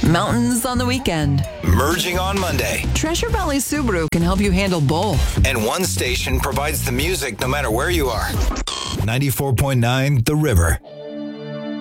Mountains on the weekend. Merging on Monday. Treasure Valley Subaru can help you handle both. And one station provides the music no matter where you are. 94.9 The River.